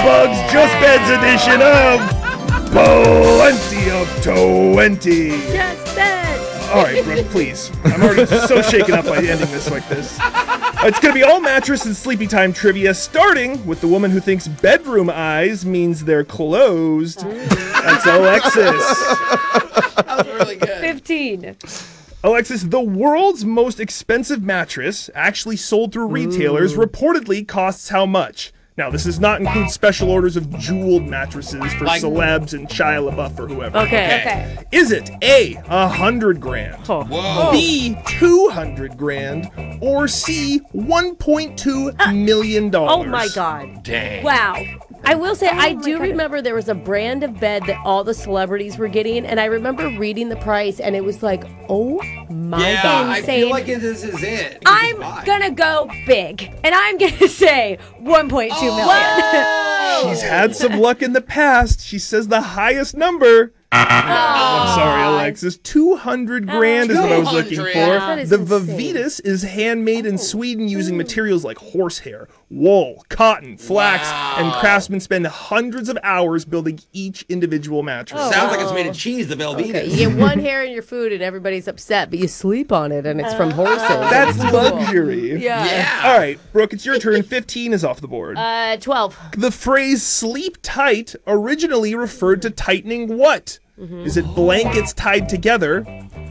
Bugs Just Beds edition of Plenty of 20. Just bed. All right, Brooke, please. I'm already so shaken up by ending this like this. It's going to be all mattress and sleepy time trivia, starting with the woman who thinks bedroom eyes means they're closed. That's Alexis. That was really good. 15. Alexis, the world's most expensive mattress, actually sold through retailers, reportedly costs how much? Now, this does not include special orders of jeweled mattresses for celebs and Shia LaBeouf or whoever. Okay. Is it A, 100 grand, Oh. Whoa. B, 200 grand, or C, $1.2 million? Oh my God. Dang. Wow. I will say, I my do goodness. remember there was a brand of bed that all the celebrities were getting, and I remember reading the price, and it was like, oh my Yeah, God. I insane. feel like this is it. I'm gonna go big, and I'm gonna say 1.2 million. She's had some luck in the past. She says the highest number. I'm sorry, Alexis. 200 grand is what I was looking 200. for. That is The insane. Vavitas is handmade in Sweden using materials like horsehair, wool, cotton, flax, and craftsmen spend hundreds of hours building each individual mattress. Sounds like it's made of cheese, the Velveeta. Okay, you get one hair in your food, and everybody's upset, but you sleep on it, and it's from horses. That's luxury. Yeah. Yeah. All right, Brooke, it's your turn. 15 is off the board. 12. The phrase sleep tight originally referred to tightening what? Is it blankets tied together,